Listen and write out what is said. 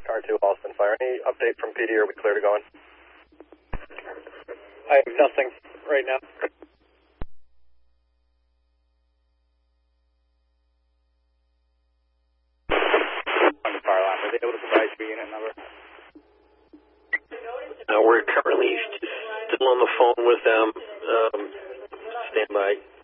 R2 Austin Fire. Any update from PD? Are we clear to go in? I have nothing right now. On the fire line, are they able to provide your unit number? We're currently still on the phone with them. Stand by.